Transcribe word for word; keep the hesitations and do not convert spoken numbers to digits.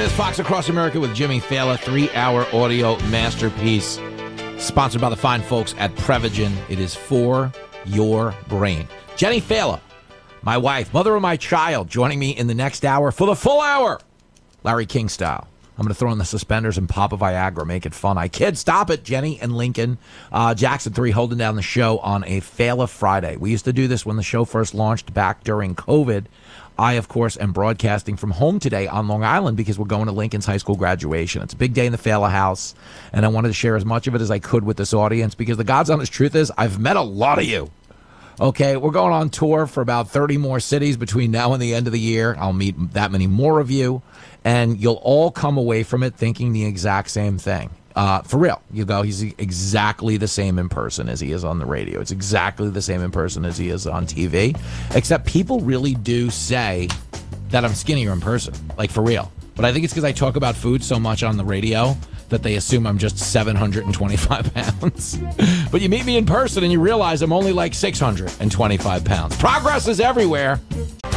is Fox Across America with Jimmy Fallon, three-hour audio masterpiece, sponsored by the fine folks at Prevagen. It is for your brain. Jenny Fallon, my wife, mother of my child, joining me in the next hour for the full hour, Larry King style. I'm going to throw in the suspenders and pop a Viagra, make it fun. I kid. Stop it, Jenny and Lincoln. Uh, Jackson three holding down the show on a Fallon Friday. We used to do this when the show first launched back during COVID. I, of course, am broadcasting from home today on Long Island because we're going to Lincoln's high school graduation. It's a big day in the Fallon house, and I wanted to share as much of it as I could with this audience because the God's honest truth is I've met a lot of you. Okay, we're going on tour for about thirty more cities between now and the end of the year. I'll meet that many more of you, and you'll all come away from it thinking the exact same thing. Uh, for real, you go, he's exactly the same in person as he is on the radio. It's exactly the same in person as he is on T V, except people really do say that I'm skinnier in person, like for real. But I think it's because I talk about food so much on the radio that they assume I'm just seven hundred twenty-five pounds. But you meet me in person and you realize I'm only like six hundred twenty-five pounds. Progress is everywhere.